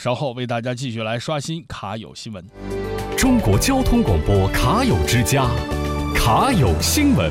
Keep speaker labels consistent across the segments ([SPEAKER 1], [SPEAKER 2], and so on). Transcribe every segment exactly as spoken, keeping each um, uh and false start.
[SPEAKER 1] 稍后为大家继续来刷新卡友新闻。
[SPEAKER 2] 中国交通广播卡友之家，卡友新闻。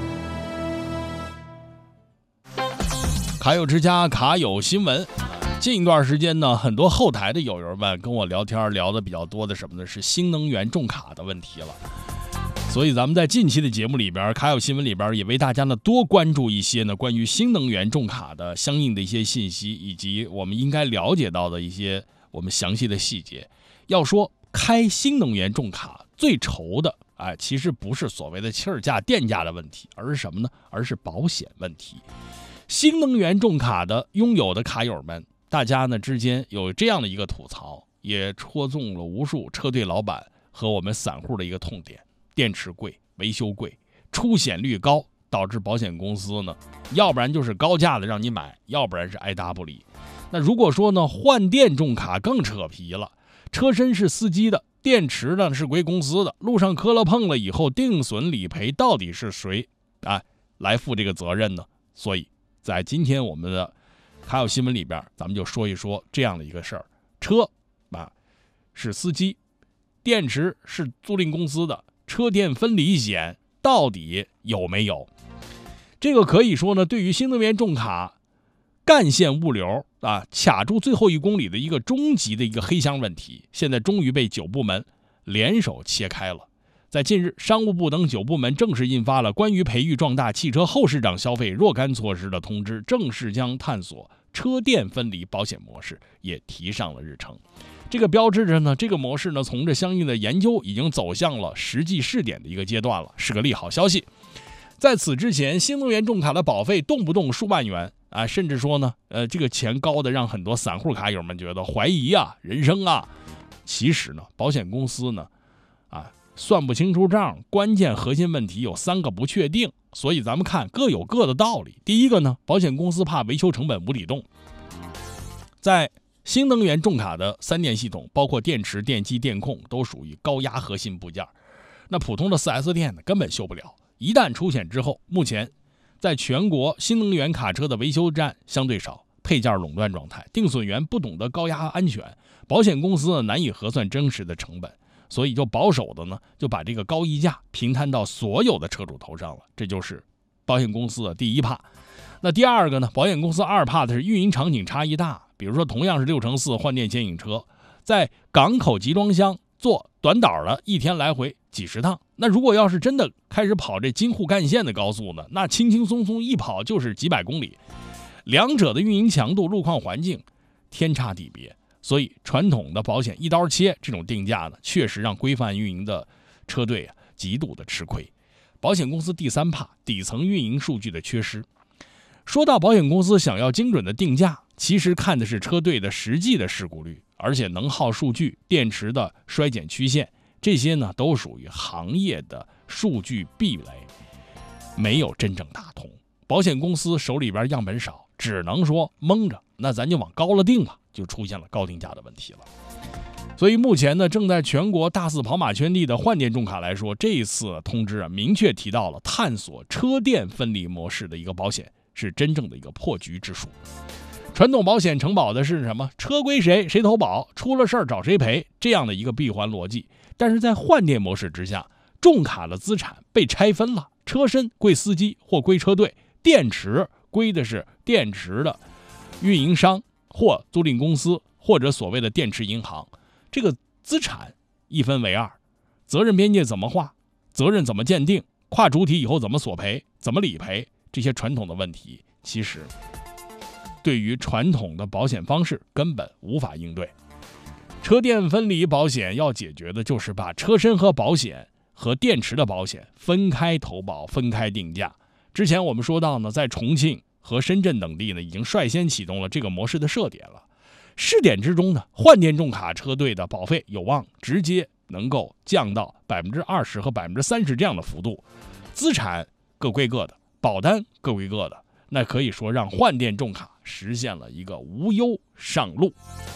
[SPEAKER 1] 卡友之家，卡友新闻。近一段时间呢，很多后台的友友们跟我聊天，聊的比较多的什么呢？是新能源重卡的问题了。所以咱们在近期的节目里边，卡友新闻里边也为大家呢多关注一些呢关于新能源重卡的相应的一些信息，以及我们应该了解到的一些我们详细的细节。要说开新能源重卡最愁的，哎，其实不是所谓的气儿价、电价的问题，而是什么呢？而是保险问题。新能源重卡的拥有的卡友们，大家呢之间有这样的一个吐槽，也戳中了无数车队老板和我们散户的一个痛点：电池贵、维修贵、出险率高，导致保险公司呢，要不然就是高价的让你买，要不然是爱答不理。那如果说呢，换电重卡更扯皮了，车身是司机的，电池呢是归公司的，路上磕了碰了以后，定损理赔到底是谁啊来负这个责任呢？所以在今天我们的卡友新闻里边，咱们就说一说这样的一个事儿：车啊是司机，电池是租赁公司的，车电分离险到底有没有？这个可以说呢，对于新能源重卡干线物流啊卡住最后一公里的一个终极的一个黑箱问题，现在终于被九部门联手切开了。在近日，商务部等九部门正式印发了关于培育壮大汽车后市场消费若干措施的通知，正式将探索车电分离保险模式也提上了日程。这个标志着呢，这个模式呢，从这相应的研究已经走向了实际试点的一个阶段了，是个利好消息。在此之前，新能源重卡的保费动不动数万元啊，甚至说呢，呃，这个钱高的让很多散户卡友们觉得怀疑啊，人生啊。其实呢，保险公司呢，啊，算不清楚账，关键核心问题有三个不确定，所以咱们看各有各的道理。第一个呢，保险公司怕维修成本无底洞，在新能源重卡的三电系统，包括电池、电机、电控，都属于高压核心部件，那普通的 四 S 店呢根本修不了。一旦出险之后，目前在全国新能源卡车的维修站相对少，配件垄断状态，定损员不懂得高压安全，保险公司呢难以核算真实的成本，所以就保守的呢就把这个高溢价平摊到所有的车主头上了，这就是保险公司的第一怕。那第二个呢，保险公司二怕的是运营场景差异大，比如说同样是六乘四换电牵引车，在港口集装箱做短导的一天来回几十趟，那如果要是真的开始跑这京沪干线的高速呢，那轻轻松松一跑就是几百公里，两者的运营强度、路况环境天差地别，所以传统的保险一刀切这种定价呢，确实让规范运营的车队啊极度的吃亏。保险公司第三怕底层运营数据的缺失。说到保险公司想要精准的定价，其实看的是车队的实际的事故率，而且能耗数据、电池的衰减曲线，这些呢都属于行业的数据壁垒，没有真正打通。保险公司手里边样本少，只能说蒙着，那咱就往高了定吧，就出现了高定价的问题了。所以目前呢，正在全国大肆跑马圈地的换电重卡来说，这一次通知啊，明确提到了探索车电分离模式的一个保险是真正的一个破局之术。传统保险承保的是什么？车归谁，谁投保，出了事儿找谁赔，这样的一个闭环逻辑。但是在换电模式之下，重卡的资产被拆分了，车身归司机或归车队，电池归的是电池的运营商或租赁公司或者所谓的电池银行。这个资产一分为二，责任边界怎么划，责任怎么鉴定，跨主体以后怎么索赔，怎么理赔，这些传统的问题，其实对于传统的保险方式根本无法应对。车电分离保险要解决的就是把车身和保险和电池的保险分开投保，分开定价。之前我们说到呢，在重庆和深圳等地呢，已经率先启动了这个模式的试点了。试点之中呢，换电重卡车队的保费有望直接能够降到百分之二十和百分之三十这样的幅度，资产各归各的，保单各归各的，那可以说让换电重卡实现了一个无忧上路。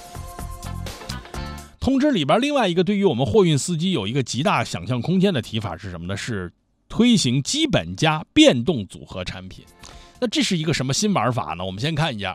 [SPEAKER 1] 通知里边另外一个对于我们货运司机有一个极大想象空间的提法是什么呢？是推行基本加变动组合产品。那这是一个什么新玩法呢？我们先看一下，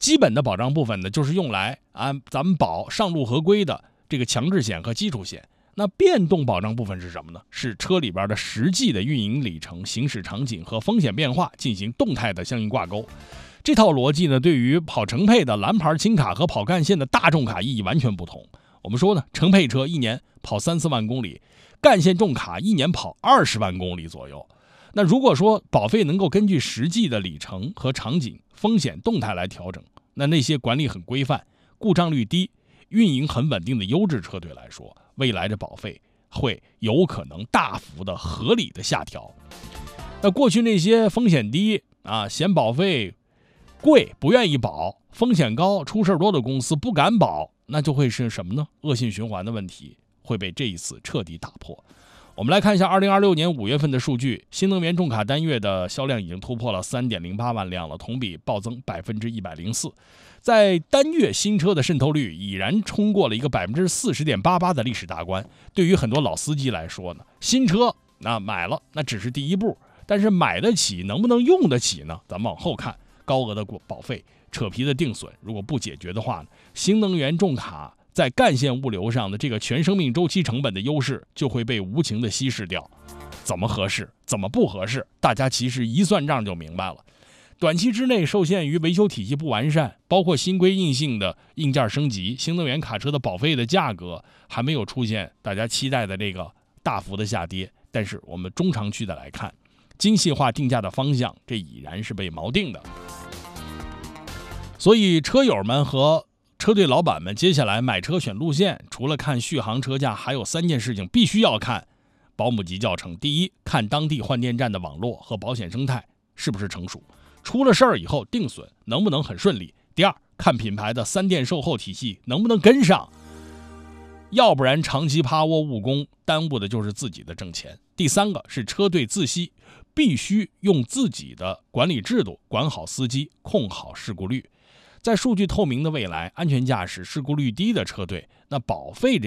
[SPEAKER 1] 基本的保障部分呢，就是用来啊咱们保上路合规的这个强制险和基础险。那变动保障部分是什么呢？是车里边的实际的运营里程、行驶场景和风险变化进行动态的相应挂钩。这套逻辑呢，对于跑城配的蓝牌轻卡和跑干线的大众卡意义完全不同。我们说呢，城配车一年跑三四万公里，干线重卡一年跑二十万公里左右。那如果说保费能够根据实际的里程和场景、风险动态来调整，那那些管理很规范、故障率低、运营很稳定的优质车队来说，未来的保费会有可能大幅的合理的下调。那过去那些风险低啊，嫌保费贵不愿意保，风险高出事多的公司不敢保，那就会是什么呢？恶性循环的问题会被这一次彻底打破。我们来看一下二零二六年五月份的数据，新能源重卡单月的销量已经突破了 三点零八万辆了，同比暴增 百分之一百零四。在单月新车的渗透率已然冲过了一个 百分之四十点八八 的历史大关。对于很多老司机来说呢，新车那买了那只是第一步，但是买得起能不能用得起呢？咱们往后看，高额的保费、扯皮的定损，如果不解决的话呢，新能源重卡在干线物流上的这个全生命周期成本的优势就会被无情的稀释掉。怎么合适，怎么不合适，大家其实一算账就明白了。短期之内受限于维修体系不完善，包括新规硬性的硬件升级，新能源卡车的保费的价格还没有出现大家期待的这个大幅的下跌。但是我们中长期的来看，精细化定价的方向，这已然是被锚定的。所以车友们和车队老板们接下来买车选路线，除了看续航车价，还有三件事情必须要看保姆级教程。第一，看当地换电站的网络和保险生态是不是成熟，出了事儿以后定损能不能很顺利。第二，看品牌的三电售后体系能不能跟上，要不然长期趴窝务工，耽误的就是自己的挣钱。第三个是车队自吸，必须用自己的管理制度管好司机，控好事故率。在数据透明的未来，安全驾驶、事故率低的车队，那保费这